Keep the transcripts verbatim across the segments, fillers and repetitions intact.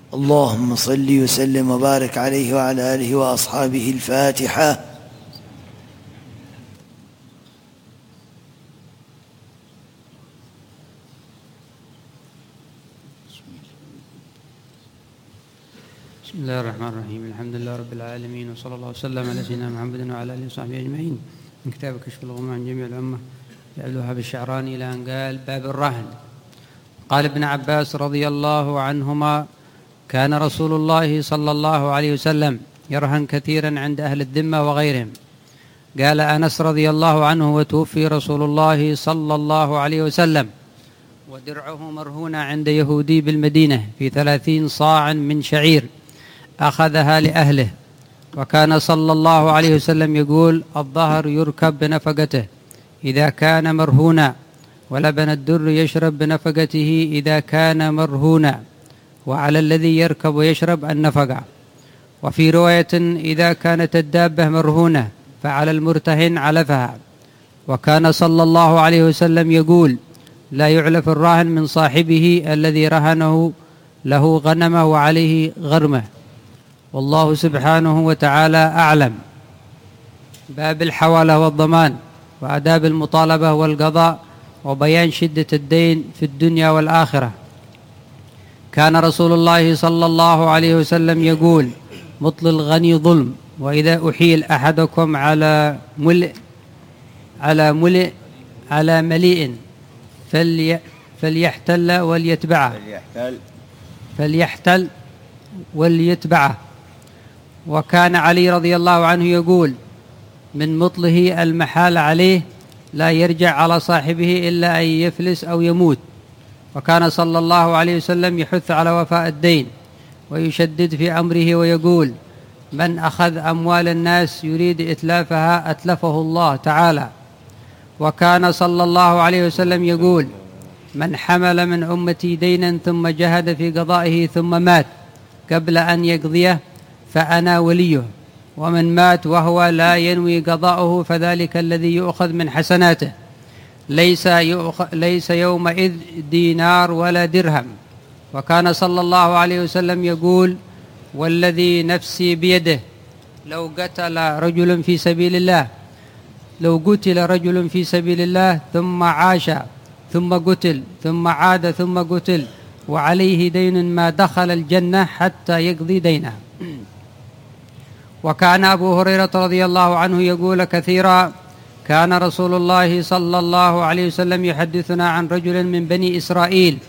اللهم صل وسلم وبارك عليه وعلى آله وأصحابه. الفاتحة. بسم الله الرحمن الرحيم. الحمد لله رب العالمين، وصلى الله وسلم على سيدنا محمد وعلى آله وصحبه أجمعين. من كتاب كشف الغمة عن جميع الأمة لعبد الوهاب الشعراني إلى أن قال: باب الرهن. قال ابن عباس رضي الله عنهما: كان رسول الله صلى الله عليه وسلم يرهن كثيرا عند أهل الذمة وغيرهم. قال أنس رضي الله عنه: وتوفي رسول الله صلى الله عليه وسلم ودرعه مرهونة عند يهودي بالمدينة في ثلاثين صاعا من شعير أخذها لأهله. وكان صلى الله عليه وسلم يقول: الظهر يركب بنفقته إذا كان مرهونا، ولبن الدر يشرب بنفقته إذا كان مرهونا، وعلى الذي يركب ويشرب النفقة. وفي رواية: إذا كانت الدابة مرهونة فعلى المرتهن علفها. وكان صلى الله عليه وسلم يقول: لا يعلف الراهن من صاحبه الذي رهنه له غنمه وعليه غرمه. والله سبحانه وتعالى أعلم. باب الحوالة والضمان وآداب المطالبة والقضاء وبيان شدة الدين في الدنيا والآخرة. كان رسول الله صلى الله عليه وسلم يقول: مطل الغني ظلم، وإذا أحيل أحدكم على ملء على ملء على مليء فلي فليحتل وليتبعه فليحتل فليحتل وليتبعه. وكان علي رضي الله عنه يقول: من مطله المحال عليه، لا يرجع على صاحبه إلا أن يفلس أو يموت. وكان صلى الله عليه وسلم يحث على وفاء الدين ويشدد في أمره ويقول: من أخذ أموال الناس يريد إتلافها أتلفه الله تعالى. وكان صلى الله عليه وسلم يقول: من حمل من أمتي دينا ثم جهد في قضائه ثم مات قبل أن يقضيه فأنا وليه، ومن مات وهو لا ينوي قضاءه فذلك الذي يؤخذ من حسناته، ليس, ليس يومئذ دينار ولا درهم. وكان صلى الله عليه وسلم يقول: والذي نفسي بيده لو قتل رجل في سبيل الله لو قتل رجل في سبيل الله ثم عاش ثم قتل ثم عاد ثم قتل وعليه دين ما دخل الجنة حتى يقضي دينه. وكان أبو هريرة رضي الله عنه يقول كثيرا: كان رسول الله صلى الله عليه وسلم يحدثنا عن رجل من بني إسرائيل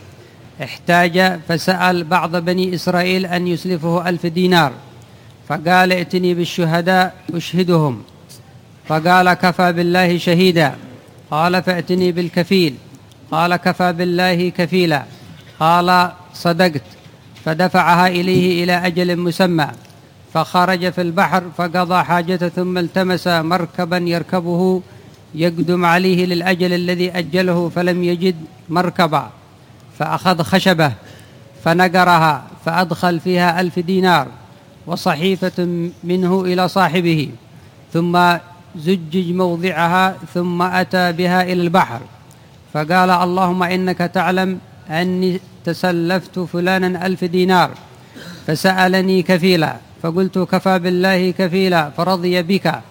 احتاج فسأل بعض بني إسرائيل أن يسلفه ألف دينار، فقال: ائتني بالشهداء أشهدهم. فقال: كفى بالله شهيدا. قال: فأتني بالكفيل. قال: كفى بالله كفيلا. قال: صدقت. فدفعها إليه إلى أجل مسمى، فخرج في البحر فقضى حاجته، ثم التمس مركبا يركبه يقدم عليه للأجل الذي أجله، فلم يجد مركبا، فأخذ خشبة فنقرها فأدخل فيها ألف دينار وصحيفة منه إلى صاحبه، ثم زجج موضعها، ثم أتى بها إلى البحر، فقال: اللهم إنك تعلم أني تسلفت فلانا ألف دينار، فسألني كفيلا، فقلت: كفى بالله كفيلا، فرضي بك.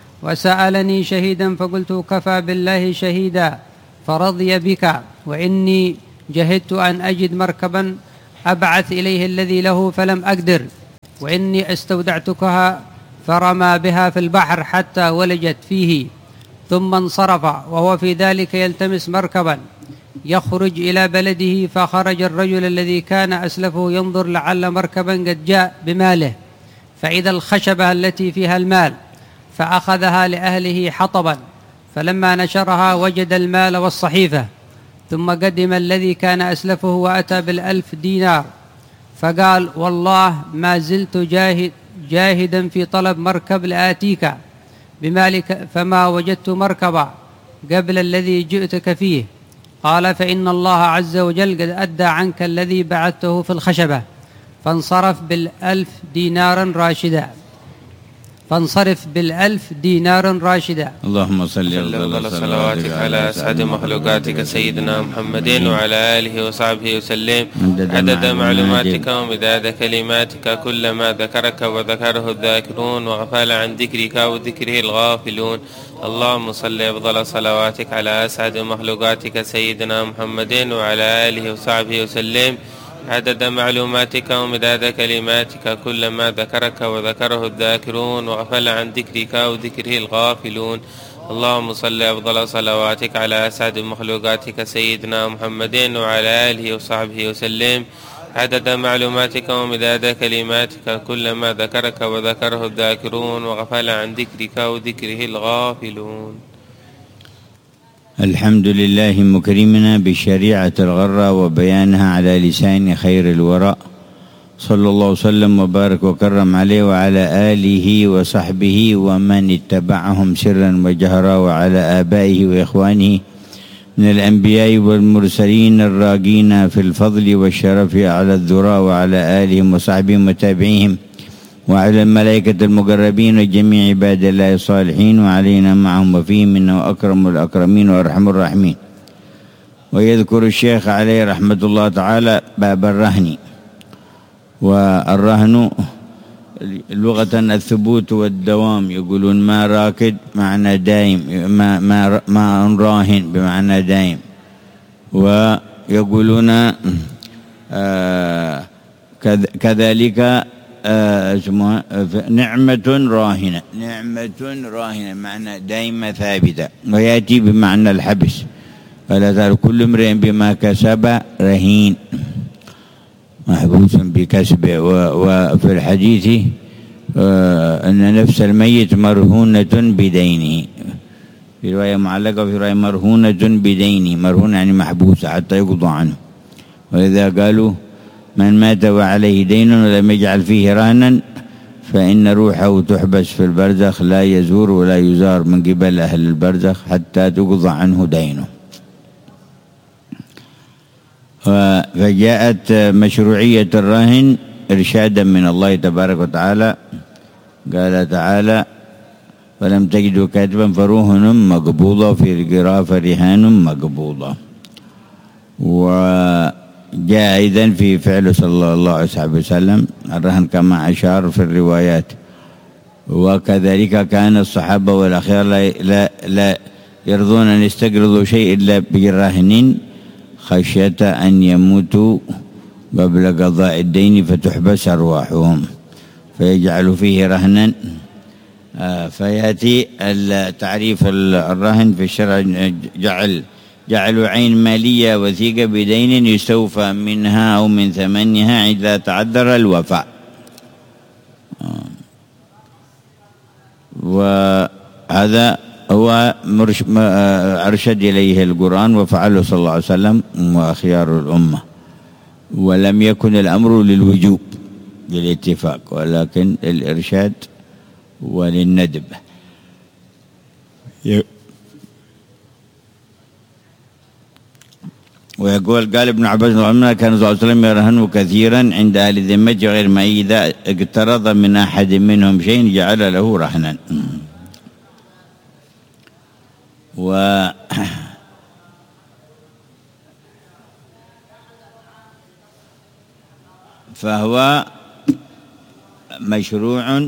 وسألني شهيدا، فقلت: كفى بالله شهيدا، فرضي بك. وإني جهدت أن أجد مركبا أبعث إليه الذي له فلم أقدر، وإني استودعتكها، فرمى بها في البحر حتى ولجت فيه، ثم انصرف وهو في ذلك يلتمس مركبا يخرج إلى بلده. فخرج الرجل الذي كان أسلفه ينظر لعل مركبا قد جاء بماله، فإذا الخشبة التي فيها المال، فأخذها لأهله حطبا، فلما نشرها وجد المال والصحيفة. ثم قدم الذي كان أسلفه وأتى بالألف دينار، فقال: والله ما زلت جاهد جاهدا في طلب مركب لآتيك بمالك، فما وجدت مركبا قبل الذي جئتك فيه. قال: فإن الله عز وجل قد أدى عنك الذي بعثته في الخشبة. فانصرف بالألف دينارا راشدا. فانصرف بالألف دينار راشدا. اللهم صل وسلم صلواتك على أسعد مخلوقاتك سيدنا محمد وعلى آله وصحبه وسلم عدد معلوماتك ومداد كلماتك، كلما ذكرك وذكره الذاكرون وغفل عن ذكرك وذكره الغافلون. اللهم صل أفضل صلواتك على أسعد مخلوقاتك سيدنا محمد وعلى آله وصحبه وسلم عدد معلوماتك ومداد كلماتك، كلما ذكرك وذكره الذاكرون وغفل عن ذكرك وذكره الغافلون. اللهم صل أفضل صلواتك على أسعد مخلوقاتك سيدنا محمد وعلى آله وصحبه وسلم عدد معلوماتك ومداد كلماتك، كلما ذكرك وذكره الذاكرون وغفل عن ذكرك وذكره الغافلون. الحمد لله مكرمنا بالشريعة الغراء وبيانها على لسان خير الوراء، صلى الله وسلم وبارك وكرم عليه وعلى آله وصحبه ومن اتبعهم سرا وجهرا، وعلى آبائه وإخوانه من الأنبياء والمرسلين الراجين في الفضل والشرف على الذراء، وعلى آلهم وصحبهم وتابعيهم، وعلى الملائكة المقربين وجميع عباد الله الصالحين، وعلينا معهم وفيهم إنه أكرم الأكرمين وأرحم الراحمين. ويذكر الشيخ عليه رحمة الله تعالى باب الرهن. والرهن لغة الثبوت والدوام، يقولون ما راكد معنى دائم، ما, ما, ما راهن بمعنى دائم، ويقولون آه كذلك آه نعمة راهنة، نعمة راهنة معنى دائمة ثابتة، ويأتي بمعنى الحبس، فلا تعرف كل امرئ بما كسب رهين، محبوس بكسبه. وفي الحديث آه أن نفس الميت مرهونة بدينه، في رواية معلقة وفي رواية مرهونة بدينه، مرهونة يعني محبوسة حتى يقضى عنه. وإذا قالوا من مات وعليه دين ولم يجعل فيه رهنا فإن روحه تحبس في البرزخ، لا يزور ولا يزار من قبل أهل البرزخ حتى تقضى عنه دينه. فجاءت مشروعية الرهن إرشادا من الله تبارك وتعالى، قال تعالى فلم تجدوا كاتبا فرهن مقبوضة، في القراءة فرهان مقبوضة. وجاء أيضا في فعل صلى الله عليه وسلم الرهن كما أشار في الروايات. وكذلك كان الصحابة والأخيار لا, لا, لا يرضون أن يستقرضوا شيء إلا برهن، خشية أن يموتوا قبل قضاء الدين فتحبس أرواحهم، فيجعل فيه رهنا. آه فيأتي التعريف الرهن في الشرع جعل جعلوا عين مالية وثيقة بدين يستوفى منها أو من ثمنها إذا تعذر الوفاء. آه وهذا هو أرشد إليه القرآن وفعله صلى الله عليه وسلم وأخيار الأمة، ولم يكن الأمر للوجوب بالاتفاق ولكن الإرشاد وللندب. ويقول قال ابن عباس كان صلى الله عليه وسلم يرهن كثيرا عند أهل الذمة غير ما إذا اقترض من أحد منهم شيء جعل له رهنا. و فهو مشروع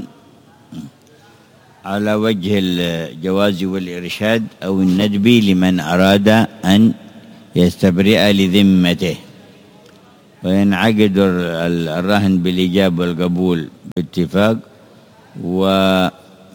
على وجه الجواز والإرشاد أو الندب لمن أراد أن يستبرئ لذمته، وينعقد الرهن بالإجابة والقبول باتفاق. و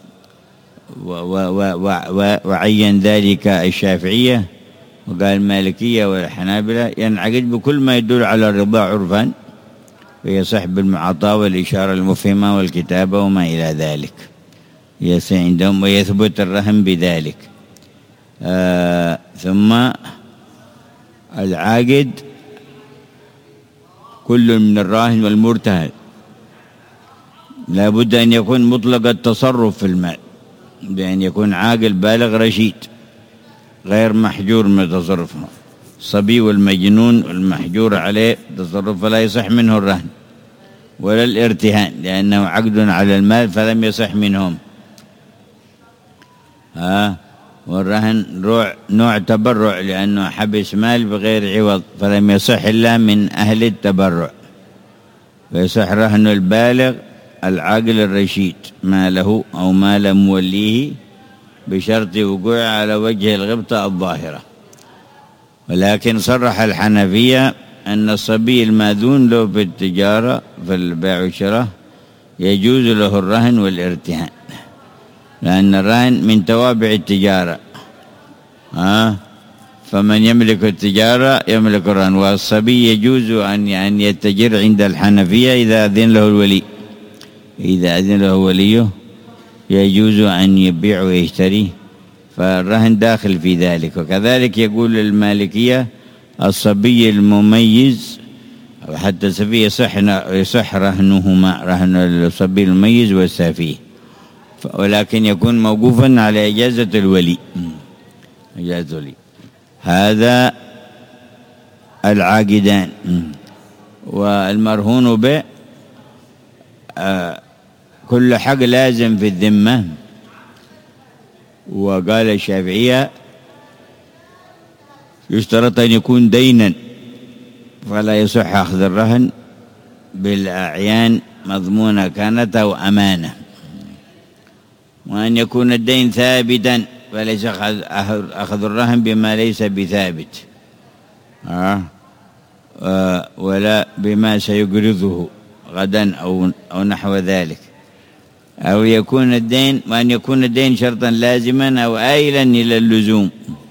وعين ذلك الشافعية وقال المالكية والحنابلة ينعقد بكل ما يدل على الرضا عرفا، ويصح بالمعاطاة والإشارة المفهمة والكتابة وما إلى ذلك يصح عندهم، ويثبت الرهن بذلك. آه ثم العاقد كل من الراهن والمرتهن لا بد أن يكون مطلق التصرف في المال، بأن يكون عاقل بالغ رشيد غير محجور من تصرفه. الصبي والمجنون والمحجور عليه تصرف فلا يصح منه الرهن ولا الارتهان، لأنه عقد على المال فلم يصح منهم ها، والرهن نوع تبرع لأنه حبس مال بغير عوض، فلم يصح إلا من أهل التبرع. فيصح رهن البالغ العاقل الرشيد ماله أو مال موليه بشرط وقوعه على وجه الغبطة الظاهرة. ولكن صرح الحنفية أن الصبي الماذون له في التجارة في البيع والشراء يجوز له الرهن والارتهان، لأن الرهن من توابع التجارة. ها، فمن يملك التجارة يملك الرهن، والصبي يجوز أن أن يتجر عند الحنفية إذا أذن له الولي، إذا أذن له وليه يجوز أن يبيع ويشتري، فالرهن داخل في ذلك. وكذلك يقول المالكية الصبي المميز حتى السفيه يصح يصح رهنهما، رهن الصبي المميز والسفيه، ولكن يكون موقوفا على إجازة الولي، إجازة الولي. هذا العاقدان. والمرهون به كل حق لازم في الذمة. وقال الشافعية يشترط أن يكون دينا، فلا يصح أخذ الرهن بالأعيان مضمونة كانت أو أمانة، وأن يكون الدين ثابتا، فليس أخذ الرهن بما ليس بثابت، أه؟ أه ولا بما سيقرضه غدا أو أو نحو ذلك. أو يكون الدين، وأن يكون الدين شرطا لازما أو آيلا إلى اللزوم.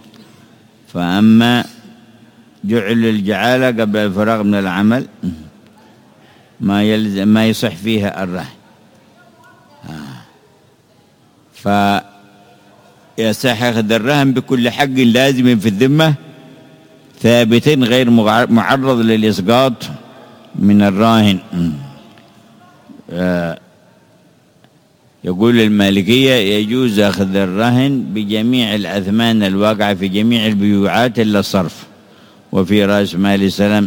فأما جعل الجعالة قبل الفراغ من العمل ما يلزم ما يصح فيها الرهن، فيصح أخذ الرهن بكل حق لازم في الذمة ثابت غير معرض للإسقاط من الراهن. يقول المالكية يجوز أخذ الرهن بجميع الأثمان الواقعة في جميع البيوعات إلا الصرف، وفي رأس مال السلم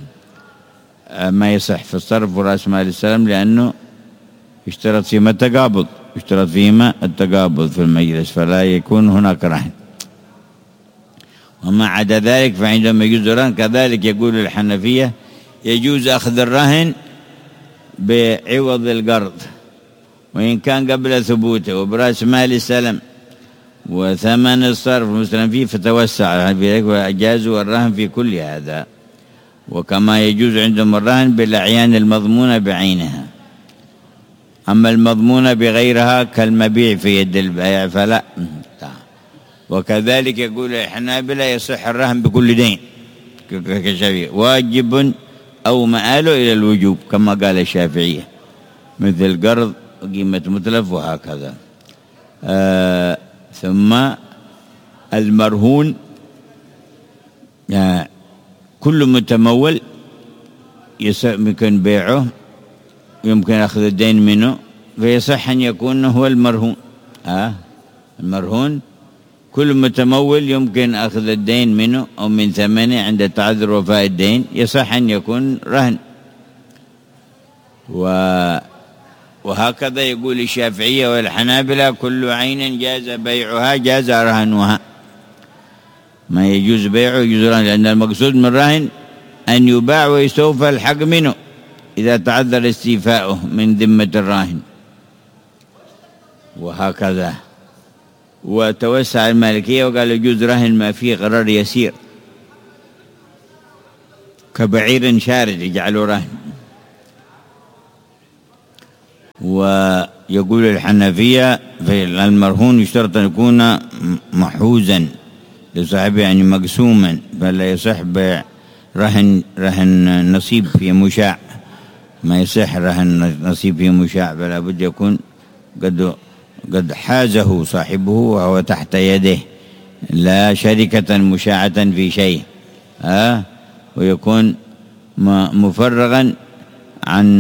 ما يصح في الصرف ورأس مال السلم، لأنه يشترط فيما التقابض، يشترط فيما التقابض في المجلس، فلا يكون هناك رهن. وما عدا ذلك فعندما يجوز الرهن. كذلك يقول الحنفية يجوز أخذ الرهن بعوض القرض، وإن كان قبل ثبوته، وبرأس مال السلم وثمن الصرف مسلم فيه، فتوسع بذلك وأجازوا الرهن في كل هذا. وكما يجوز عندهم الرهن بالأعيان المضمونة بعينها. أما المضمونة بغيرها كالمبيع في يد البائع فلا. وكذلك يقول الحنابلة يصح الرهن بكل دين كشفيع واجب أو مآله إلى الوجوب، كما قال الشافعية، مثل قرض قيمة متلف وهكذا. آه ثم المرهون آه كل متمول يمكن بيعه، يمكن أخذ الدين منه، فيصح أن يكون هو المرهون. آه المرهون كل متمول يمكن أخذ الدين منه أو من ثمنه عند تعذر وفاء الدين، يصح أن يكون رهن. و وهكذا يقول الشافعية والحنابلة كل عين جاز بيعها جاز رهنها. ما يجوز بيعه يجوز رهن، لأن المقصود من الرهن أن يباع ويستوفى الحق منه إذا تعذر استيفاؤه من ذمة الراهن. وهكذا. وتوسع المالكية وقال يجوز رهن ما فيه غرر يسير كبعير شارد يجعله رهن. ويقول الحنفية في المرهون يشترط أن يكون محوزا لصاحبه، يعني مقسوما، فلا يصح بيع رهن رهن نصيب في مشاع، ما يصح رهن نصيب في مشاع، فلا بد يكون قد قد حازه صاحبه وهو تحت يده، لا شركة مشاعة في شيء. آه ويكون مفرغا عن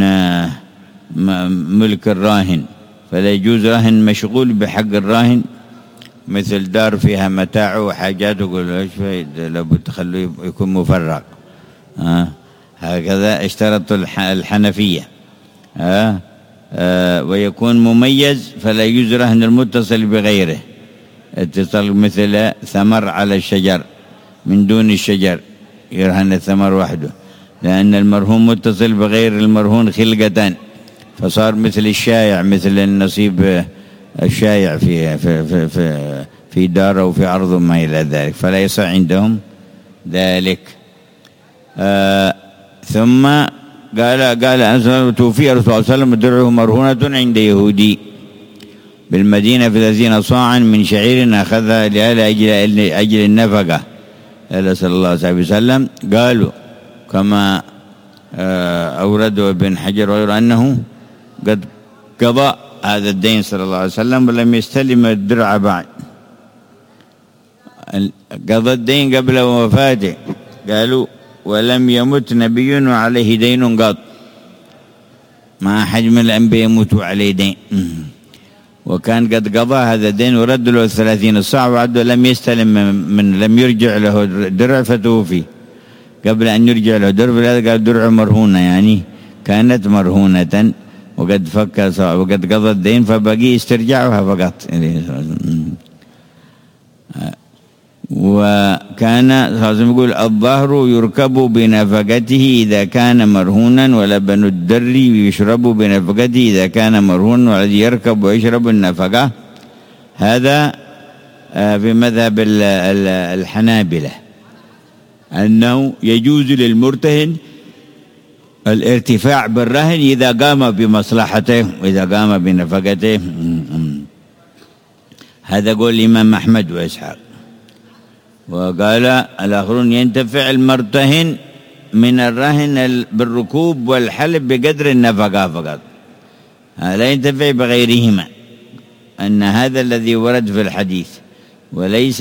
ملك الراهن، فلا يجوز رهن مشغول بحق الراهن، مثل دار فيها متاعه وحاجاته، يقول ايش لابد تخليه يكون مفرغ. آه هكذا اشترط الحنفية. آه آه ويكون مميز، فلا يجوز رهن المتصل بغيره، اتصال مثل ثمر على الشجر من دون الشجر يرهن الثمر وحده، لأن المرهون متصل بغير المرهون خلقة، فصار مثل الشايع، مثل النصيب الشايع في في في في, في دار أو في أرض ما إلى ذلك، فلا يصح عندهم ذلك. آه ثم قال قال أنس توفي الرسول صلى الله عليه وسلم درعه مرهونة عند يهودي بالمدينة في ثلاثين صاعا من شعير أخذها لأهل أجل أجل النفقة صلى الله عليه وسلم. قالوا كما أوردوا ابن حجر وغيره أنه قد قضى هذا الدين صلى الله عليه وسلم ولم يستلم الدرع بعد، قضى الدين قبل وفاته. قالوا ولم يمت نبي وعليه دين قط، ما أحد من الأنبياء يموتوا عليه دين، وكان قد قضى هذا الدين ورد له الثلاثين الصاع وعده لم يستلم من لم يرجع له درع فتوفي قبل أن يرجع له درع، فلذا قال درع مرهونة، يعني كانت مرهونة وقد فك وقد قضى الدين فبقي استرجاعها فقط. وكان لازم يقول الظهر يركب بنفقته إذا كان مرهونا، ولبن الدر يشرب بنفقته إذا كان مرهونا، والذي يركب ويشرب النفقة. هذا في مذهب الحنابلة أنه يجوز للمرتهن الارتفاع بالرهن إذا قام بمصلحته وإذا قام بنفقته. هذا قول الإمام أحمد وإسحاق. وقال الآخرون ينتفع المرتهن من الرهن بالركوب والحلب بقدر النفقة فقط، لا ينتفع بغيرهما، أن هذا الذي ورد في الحديث وليس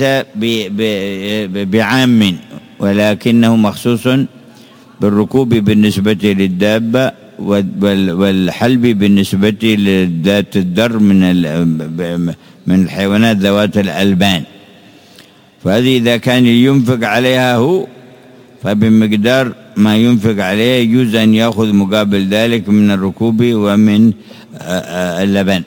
بعام، ولكنه مخصوص بالركوب بالنسبة للدابة والحلب بالنسبة لذات الدر من من الحيوانات ذوات الألبان. فهذه إذا كان ينفق عليها هو فبمقدار ما ينفق عليه يجوز أن يأخذ مقابل ذلك من الركوب ومن اللبن.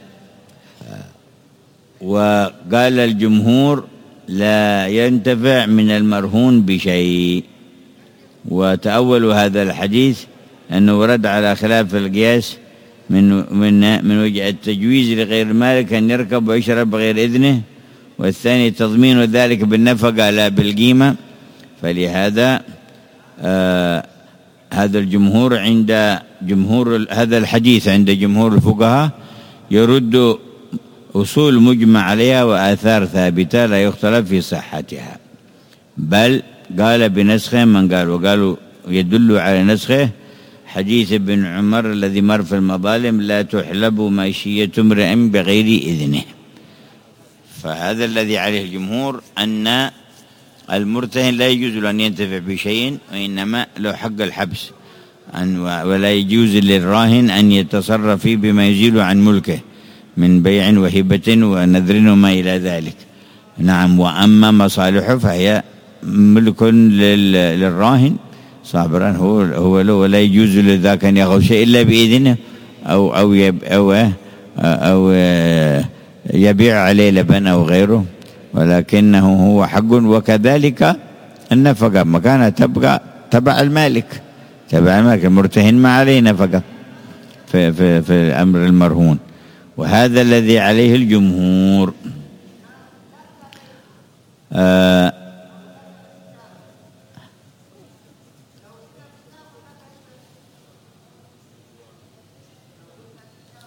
وقال الجمهور لا ينتفع من المرهون بشيء، وتأولوا هذا الحديث أنه ورد على خلاف القياس من من من وجه التجويز لغير المالك أن يركب ويشرب بغير إذنه، والثاني تضمين ذلك بالنفقة لا بالقيمة. فلهذا آه هذا الجمهور عند جمهور هذا الحديث عند جمهور الفقهاء يرد أصول مجمع عليها وآثار ثابتة لا يختلف في صحتها، بل قال بنسخه من قال، وقالوا يدل على نسخه حديث ابن عمر الذي مر في المظالم لا تحلب ماشية امرئ بغير إذنه. فهذا الذي عليه الجمهور أن المرتهن لا يجوز أن ينتفع بشيء، وإنما له حق الحبس، ولا يجوز للراهن أن يتصرف فيه بما يزيل عن ملكه من بيع وهبة ونذر وما إلى ذلك. نعم. وأما مصالحه فهي ملك للراهن صابرا هو هو له، ولا يجوز لذاك أن يأخذ شيء إلا بإذنه أو أو يب أو أو يبيع عليه لبن أو غيره، ولكنه هو حق. وكذلك النفقة مكانها تبقى تبع المالك، تبع المالك، المرتهن ما عليه نفقة في في في الأمر المرهون، وهذا الذي عليه الجمهور. آه